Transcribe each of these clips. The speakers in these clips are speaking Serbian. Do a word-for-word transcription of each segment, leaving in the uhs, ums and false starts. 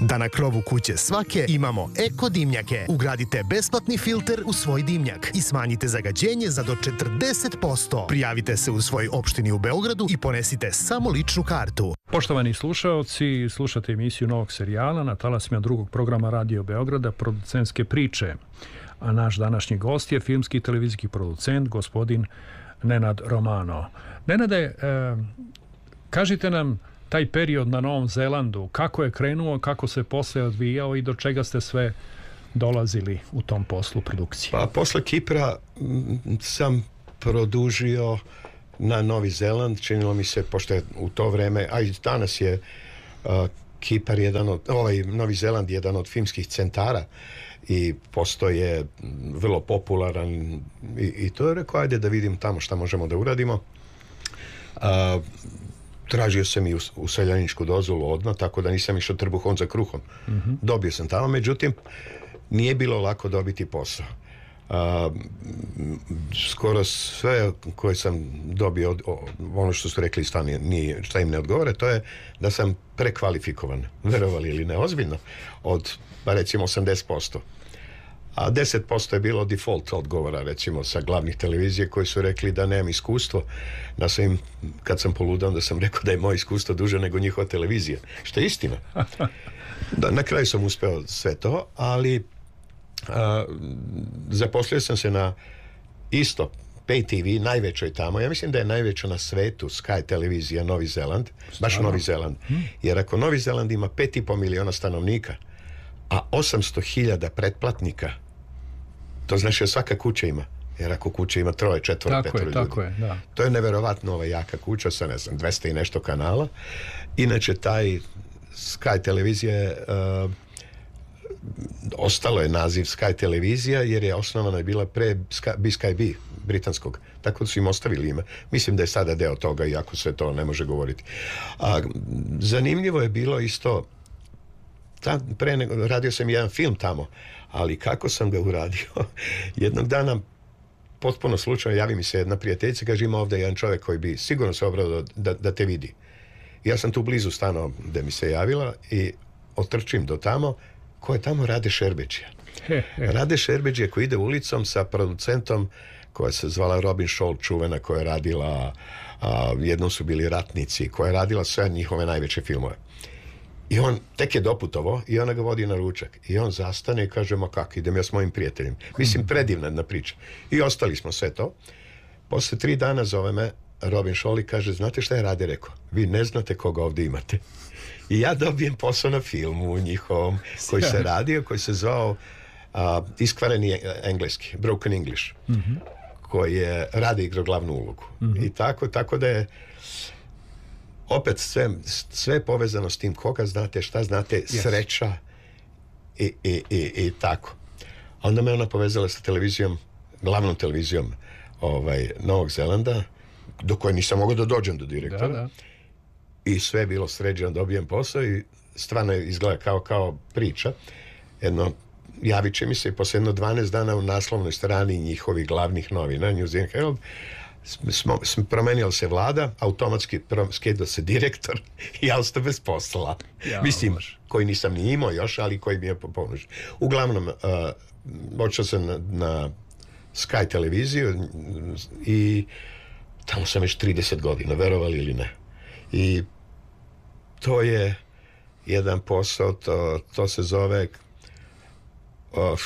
Da na krovu kuće svake imamo eko dimnjake. Ugradite besplatni filter u svoj dimnjak i smanjite zagađenje za do četrdeset posto. Prijavite se u svoj opštini u Beogradu i ponesite samo ličnu kartu. Poštovani slušaoci, slušate emisiju novog serijala na talasima drugog programa Radio Beograda Producentske priče. A naš današnji gost je filmski i televizijski producent, gospodin Nenad Romano. Nenade, e, kažite nam taj period na Novom Zelandu, kako je krenuo, kako se posle odvijao i do čega ste sve dolazili u tom poslu produkcije? Pa posle Kipra m, sam produžio na Novi Zeland, činilo mi se, pošto je u to vreme, a i danas je uh, Kipar jedan od, ovaj Novi Zeland jedan od filmskih centara i postoje vrlo popularan i, i to je rekao, ajde da vidim tamo šta možemo da uradimo. Uh, tražio sam i useljeničku dozvolu odmah, tako da nisam išao trbuhom za kruhom. Mm-hmm. Dobio sam tamo, međutim nije bilo lako dobiti posao. Uh, skoro sve koje sam dobio od, o, ono što su rekli šta, nije, šta im ne odgovore, to je da sam prekvalifikovan, verovali ili ne, ozbiljno, od pa recimo osamdeset posto, a deset posto je bilo default odgovora, recimo sa glavnih televizije koji su rekli da nemam iskustvo. Da sam im, kad sam poludao, da sam rekao da je moje iskustvo duže nego njihova televizija, što je istina. Da, na kraju sam uspeo sve to, ali a, zaposlio sam se na isto Pay T V, najvećoj tamo, ja mislim da je najveća na svetu Sky televizija Novi Zeland, baš Novi Zeland, jer ako Novi Zeland ima pet i po miliona stanovnika, a osamsto hiljada pretplatnika, to znači da svaka kuća ima, jer ako kuća ima troje, četvoro, petoro ljudi. Tako je, da. To je neverovatno ova jaka kuća sa, ne znam, dvesta i nešto kanala. Inače, taj Sky televizija uh, ostalo je naziv Sky televizija jer je osnovana je bila pre Sky, B Sky B, britanskog. Tako da su im ostavili ime. Mislim da je sada deo toga, iako se to ne može govoriti. A, zanimljivo je bilo isto, ta, pre nego, radio sam jedan film tamo, ali kako sam ga uradio, jednog dana potpuno slučajno javi mi se jedna prijateljica, kaže ima ovdje jedan čovjek koji bi sigurno se obrao da, da te vidi. Ja sam tu blizu stano gde mi se javila i otrčim do tamo. Ko je tamo? Rade Šerbeđija. Rade Šerbeđija koji ide ulicom sa producentom koja se zvala Robin Scholl, čuvena, koja je radila, a, jednom su bili Ratnici, koja je radila sve njihove najveće filmove. I on tek je doputovo i ona ga vodi na ručak. I on zastane i kaže, ma kako, idem ja s mojim prijateljem. Mislim, predivna jedna priča. I ostali smo sve to. Posle tri dana zove me Robin Scholl i kaže, znate šta je Rade rekao? Vi ne znate koga ovdje imate. I ja dobijem posao na filmu njihovom koji se radio, koji se zvao uh, Iskvareni engleski, Broken English, mm-hmm. koji je Rade igrao glavnu ulogu. Mm-hmm. I tako, tako da je opet sve, sve povezano s tim koga znate, šta znate, yes. Sreća i, i, i, i tako. Onda me ona povezala sa televizijom, glavnom televizijom ovaj, Novog Zelanda, do koje nisam mogao da dođem do direktora. Da, da. I sve je bilo sređeno, dobijem posao i stvarno izgleda kao, kao priča. Jedno, javit će mi se i posle jedno dvanaest dana u naslovnoj strani njihovih glavnih novina, New Zealand Herald, smo, smo promenila se vlada, automatski skidao se direktor i ja ostao bez posla. Ja, mislim, baš. Koji nisam ni imao još, ali koji mi je pomožen. Uglavnom, uh, odšao sam na, na Sky televiziju i tamo sam već trideset godina, verovali ili ne. I to je jedan posao, to, to se zove of,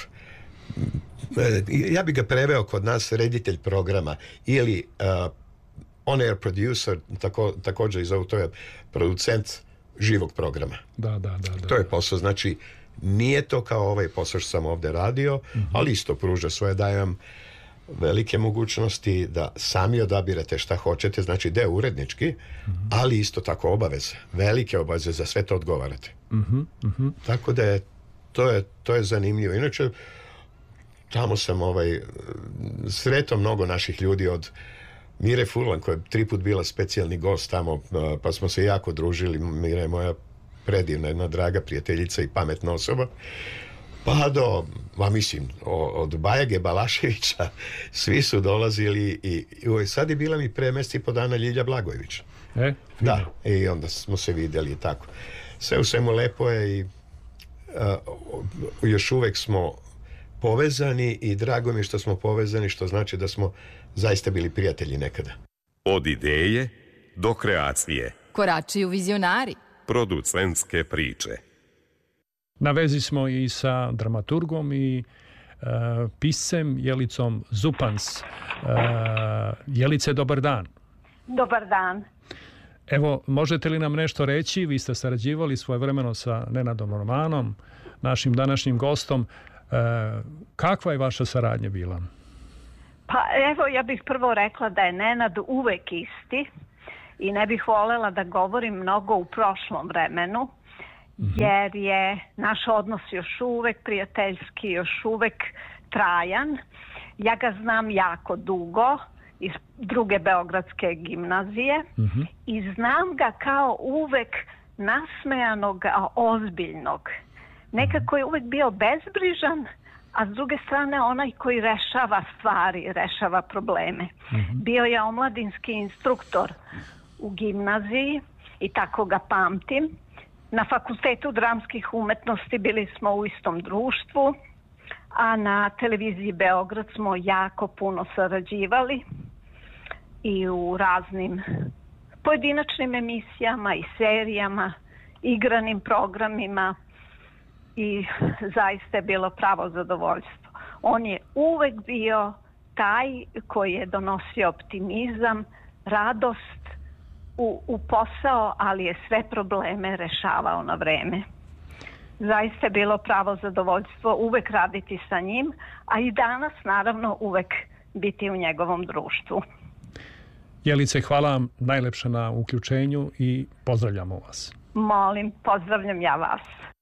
ja bi ga preveo kod nas reditelj programa ili uh, on-air producer, tako, također i zovu, to je producent živog programa. Da, da, da, da. To je posao, znači nije to kao ovaj posao što sam ovdje radio, mm-hmm. ali isto pruža svoje, dajem velike mogućnosti da sami odabirate šta hoćete, znači deo urednički, mm-hmm. ali isto tako obaveze, velike obaveze, za sve to odgovarate. Mm-hmm. Mm-hmm. Tako da je to, je to je zanimljivo. Inače, tamo sam ovaj, sretao mnogo naših ljudi, od Mire Furlan, koja je tri put bila specijalni gost tamo, pa smo se jako družili. Mira je moja predivna, jedna draga prijateljica i pametna osoba. Pa do, ma mislim, od Bajage Balaševića, svi su dolazili i, i sad je bila mi pre mjesec i po dana Ljilja Blagojević. E, da, i onda smo se vidjeli i tako. Sve u svemu lepo je i uh, još uvek smo povezani i drago mi je što smo povezani, što znači da smo zaista bili prijatelji nekada. Od ideje do kreacije. Koračuju vizionari. Producentske priče. Na vezi smo i sa dramaturgom i uh, piscem Jelicom Zupans. Uh, Jelice, dobar dan. Dobar dan. Evo, možete li nam nešto reći? Vi ste sarađivali svojevremeno sa Nenadom Romanom, našim današnjim gostom. E, kakva je vaša saradnja bila? Pa evo, ja bih prvo rekla da je Nenad uvek isti i ne bih voljela da govorim mnogo u prošlom vremenu, mm-hmm. jer je naš odnos još uvek prijateljski, još uvek trajan. Ja ga znam jako dugo iz druge beogradske gimnazije mm-hmm. i znam ga kao uvek nasmejanog, a ozbiljnog. Nekako je uvek bio bezbrižan, a s druge strane onaj koji rešava stvari, rešava probleme. Mm-hmm. Bio je omladinski instruktor u gimnaziji i tako ga pamtim. Na Fakultetu dramskih umetnosti bili smo u istom društvu, a na televiziji Beograd smo jako puno sarađivali i u raznim pojedinačnim emisijama i serijama, igranim programima i zaista je bilo pravo zadovoljstvo. On je uvek bio taj koji je donosio optimizam, radost u, u posao, ali je sve probleme rešavao na vreme. Zaista je bilo pravo zadovoljstvo uvek raditi sa njim, a i danas naravno uvek biti u njegovom društvu. Jelice, hvala vam najlepše na uključenju i pozdravljamo vas. Molim, pozdravljam ja vas.